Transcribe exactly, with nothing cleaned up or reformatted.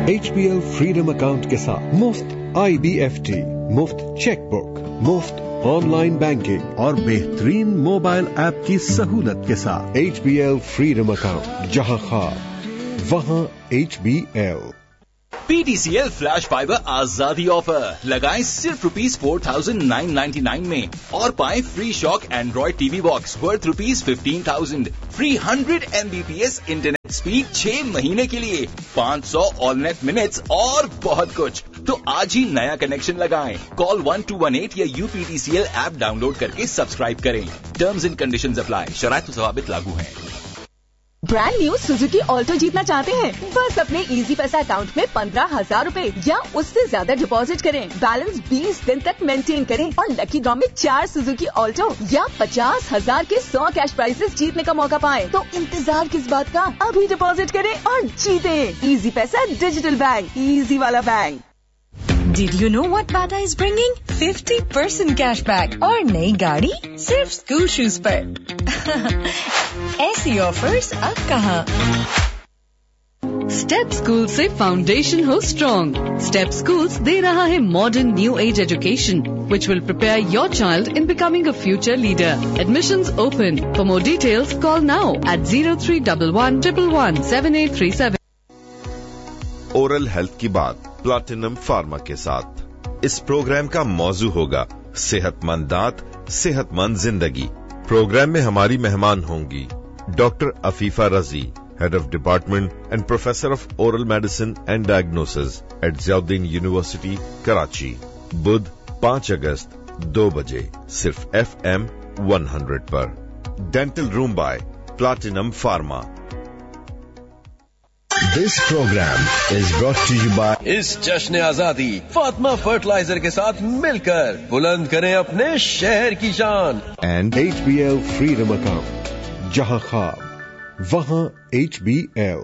H B L freedom account के साथ मुफ्त आई बी एफ टी, मुफ्त चेक बुक, मुफ्त ऑनलाइन बैंकिंग और बेहतरीन मोबाइल ऐप की सहूलत के साथ H B L freedom account, जहां ख्वाब वहां H B L. P T C L flash fibre आजादी ऑफर लगाएं सिर्फ rupees four thousand nine ninety nine में और पाएं free shock Android TV box worth rupees fifteen thousand, free hundred Mbps internet speed छह महीने के लिए, पाँच सौ ऑलनेट मिनट्स और बहुत कुछ। तो आज ही नया कनेक्शन लगाएं। Call one two one eight या U P T C L app download करके सब्सक्राइब करें। टर्म्स एंड कंडीशंस अप्लाई, शराइत व ज़वाबित लागू हैं। ब्रांड न्यू सुजुकी ऑल्टो जीतना चाहते हैं? बस अपने इजी पैसा अकाउंट में पंद्रह हजार रूपए या उससे ज्यादा डिपॉजिट करें, बैलेंस बीस दिन तक मेंटेन करें और लकी ड्रॉ में चार सुजुकी ऑल्टो या पचास हजार के सौ कैश प्राइजेस जीतने का मौका पाएं। तो इंतजार किस बात का, अभी डिपॉजिट करें और जीतें। इजी पैसा डिजिटल बैंक, इजी वाला bank. Did you know what Bata is bringing? fifty percent cashback और नई गाड़ी सिर्फ स्कूल शूज पर। ऐसी ऑफर्स अब कहाँ? स्टेप स्कूल से फाउंडेशन हो स्ट्रॉन्ग। स्टेप स्कूल्स दे रहा है modern new age education which will prepare your child in becoming a future leader. Admissions open. For more details, call now at zero three one one one one one seven eight three seven. Oral health की बात platinum pharma के साथ। इस programme का मौजू होगा सेहतमंद दांत, सेहतमंद जिंदगी। प्रोग्राम में हमारी मेहमान होंगी डॉक्टर अफीफा रजी, head of department and professor of oral medicine and diagnosis eight Ziauddin university Karachi. बुध पाँच अगस्त दो बजे सिर्फ एफ एम वन हंड्रेड पर। Dental room bye platinum pharma. This program is brought to you by इस जश्न आजादी फातिमा फर्टिलाइजर के साथ मिलकर बुलंद करें अपने शहर की शान। And H B L freedom account, जहां ख्वाब वहां एच बी एल।